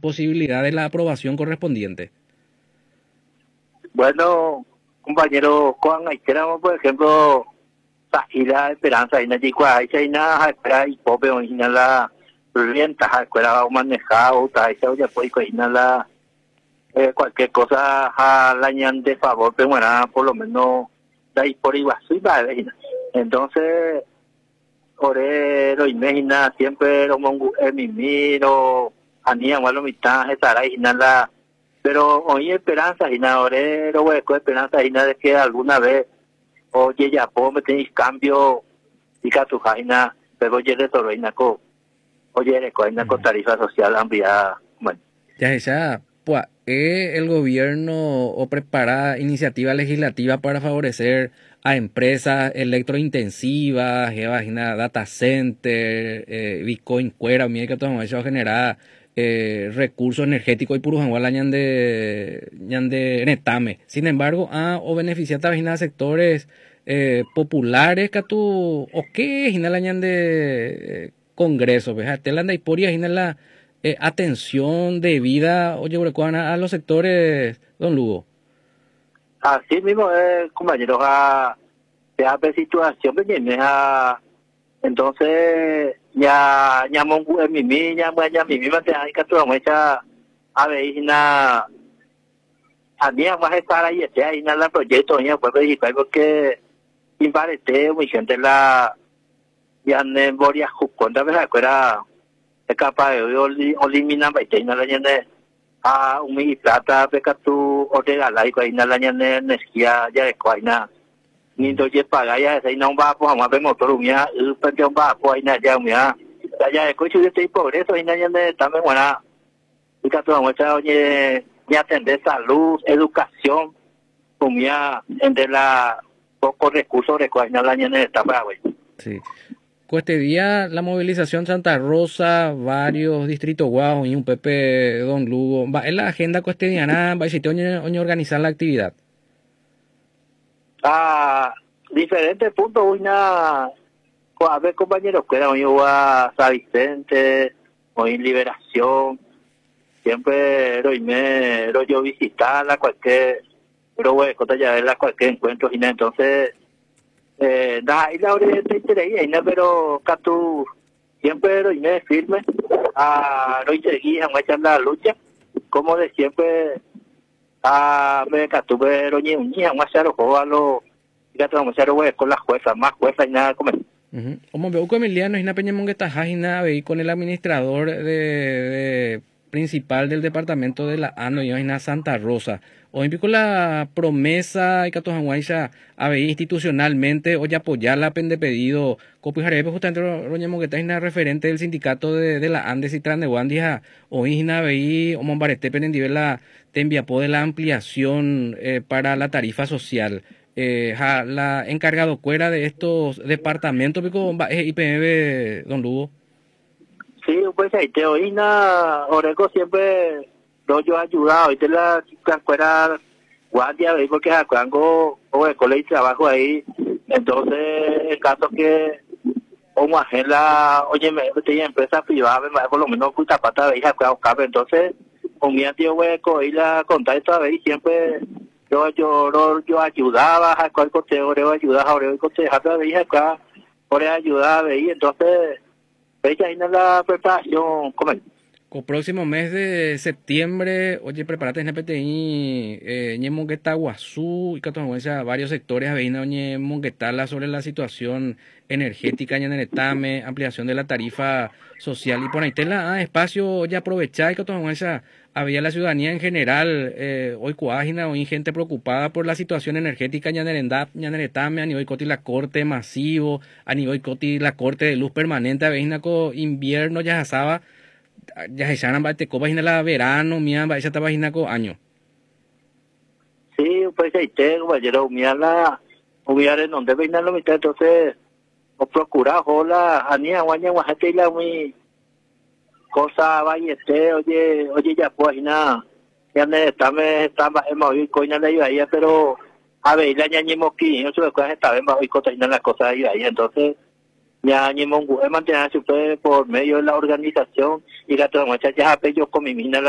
posibilidad de la aprobación correspondiente? Bueno, compañero Juan, ahí tenemos, por ejemplo, la esperanza, y no hay nada, espera, y pobre, y la renta, escuela manejado, ya puede ir la cualquier cosa a la ñan de favor, pero bueno, por lo menos, de ahí por igual, soy padre. Entonces, orero imagina siempre lo mongu miro anía malo mitad estará y nada, pero hoy esperanza y nada orero hueco esperanza y nada de que alguna vez oye ya puedo meter cambio y que tu jaina pero oye de todo reina co oye de coina con tarifa social ampliada bueno Ya pues el gobierno o prepara iniciativa legislativa para favorecer a empresas electrointensivas, imagina data center, Bitcoin cuera, mira que todo eso va a generar recursos energéticos y puros igual ñande netame. Sin embargo, o beneficiar también sectores populares que tú o qué la ñande congreso, ves, te la anda y por la atención debida, oye, a los sectores, don Lugo. así mismo compañeros a de situación entonces ya mongu mimi ya mimi te hay que tu mucha a ver na a mí vamos a estar ahí ahí en el proyecto ya pues porque imparece muy gente la ya en Boria cuando ves afuera es capaz de eliminar baita la gente a un plata peca tu o te la y con la gente energía ya de coina ni doye paga ya se no va pues vamos a ver motor mía pero va pues na ya mía ya de coche de tipo por eso y na gente también buena y que tu mucha oye ya atender salud educación comía entre la pocos recursos de coina la gente está para güey. Sí. Este día la movilización Santa Rosa, varios distritos guau y un Pepe Don Lugo, va en la agenda cotidiana, va a organizar la actividad. Diferentes puntos, una a ver compañeros que hoy a San Vicente, hoy en Liberación, siempre yo visitarla cualquier, pero bueno, ya verla cualquier encuentro y entonces y la hora te interesa pero catu siempre lo me firme a no seguir a echar la lucha como de siempre a me catu pero ni a hacer lo ya vamos a hacer con las juezas más juezas y nada como como veo que Emiliano es una peña mongueta nada ve con el administrador de principal del departamento de la ANO y una Santa Rosa. Hoy pico la promesa y Cato Janguaisa a ver institucionalmente o ya apoyar la pende pedido copijaré justamente roña mongueta es una referente del sindicato de la Andes y Traneguandija hoy na veí o monbarete penendive la te enviapó de la ampliación para la tarifa social. La encargado fuera de estos departamentos pico IPM don Lugo. Sí, pues ahí te oí na Oreco siempre yo he ayudado y te la fuera guardia porque algo o el colegio trabajo ahí entonces el caso que como agenda oye me tenía empresa privada por lo menos puta pata de hija entonces con mi tío hueco y la contar esta vez siempre yo ayudaba a cual conteo ayudaba a contestar de hija acá por ayudar y entonces ella ahí en la preparación como el próximo mes de septiembre, oye, prepárate en el PTI, Mongueta Guazú y Catahuense, varios sectores, aveina, oye, Monguetala sobre la situación energética, en el Etame, ampliación de la tarifa social y por ahí tela, espacio, ya aprovechar y Catahuense, había la ciudadanía en general, hoy cuágina, hoy gente preocupada por la situación energética, en el Etame, a nivel coti la corte masivo, a nivel coti la corte de luz permanente, aveina, invierno, ya asaba, ya se llaman te copas en la verano mía va esa página co año sí pues ahí tengo ayer mía la hubiera en donde venía lo mitad entonces o procurar hola anía guaña guajate la muy cosa vaya oye ya pues nada ya me estaba hemos oído coña de ahí pero a ver la ñañemos aquí no se lo cuesta esta vez más hoy cosas las cosas ahí entonces ya ni mongu mantenerse usted por medio de la organización y la muchachas apello con mi mina